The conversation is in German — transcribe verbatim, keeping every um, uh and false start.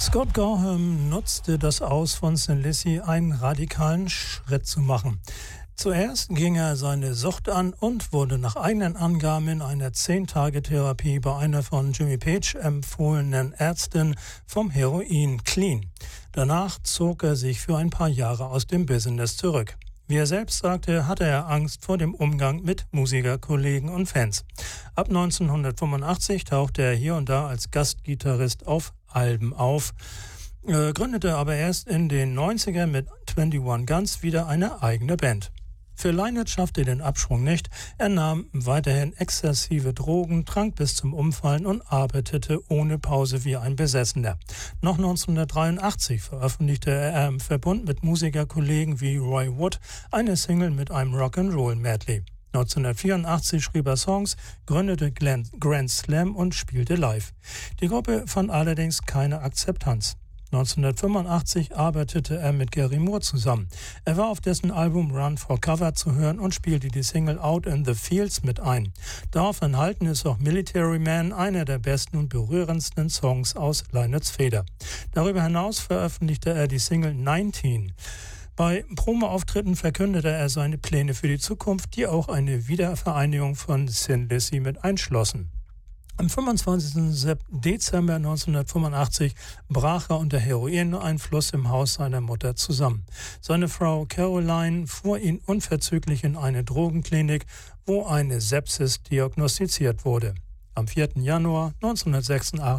Scott Gorham nutzte das Aus von Thin Lizzy, einen radikalen Schritt zu machen. Zuerst ging er seine Sucht an und wurde nach eigenen Angaben in einer zehn-Tage-Therapie bei einer von Jimmy Page empfohlenen Ärztin vom Heroin clean. Danach zog er sich für ein paar Jahre aus dem Business zurück. Wie er selbst sagte, hatte er Angst vor dem Umgang mit Musikerkollegen und Fans. Ab neunzehnhundertfünfundachtzig tauchte er hier und da als Gastgitarrist auf Alben auf, äh, gründete aber erst in den neunzigern mit einundzwanzig Guns wieder eine eigene Band. Für Lynott schaffte er den Absprung nicht. Er nahm weiterhin exzessive Drogen, trank bis zum Umfallen und arbeitete ohne Pause wie ein Besessener. Noch neunzehnhundertdreiundachtzig veröffentlichte er im Verbund mit Musikerkollegen wie Roy Wood eine Single mit einem Rock'n'Roll-Medley. neunzehnhundertvierundachtzig schrieb er Songs, gründete Grand Slam und spielte live. Die Gruppe fand allerdings keine Akzeptanz. neunzehnhundertfünfundachtzig arbeitete er mit Gary Moore zusammen. Er war auf dessen Album Run for Cover zu hören und spielte die Single Out in the Fields mit ein. Darauf enthalten ist auch Military Man, einer der besten und berührendsten Songs aus Lynotts Feder. Darüber hinaus veröffentlichte er die Single neunzehn. Bei Promo-Auftritten verkündete er seine Pläne für die Zukunft, die auch eine Wiedervereinigung von Thin Lizzy mit einschlossen. Am fünfundzwanzigsten Dezember neunzehnhundertfünfundachtzig brach er unter Heroineinfluss im Haus seiner Mutter zusammen. Seine Frau Caroline fuhr ihn unverzüglich in eine Drogenklinik, wo eine Sepsis diagnostiziert wurde. Am vierten Januar neunzehnhundertsechsundachtzig